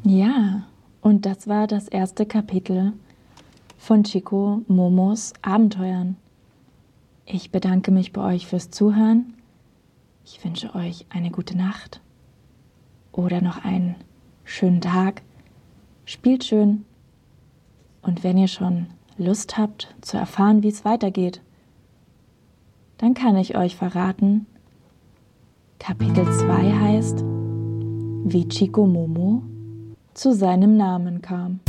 Ja, und das war das erste Kapitel von Chico Momos Abenteuern. Ich bedanke mich bei euch fürs Zuhören. Ich wünsche euch eine gute Nacht oder noch einen schönen Tag. Spielt schön. Und wenn ihr schon Lust habt zu erfahren, wie es weitergeht, dann kann ich euch verraten, Kapitel 2 heißt, wie Chico Momo zu seinem Namen kam.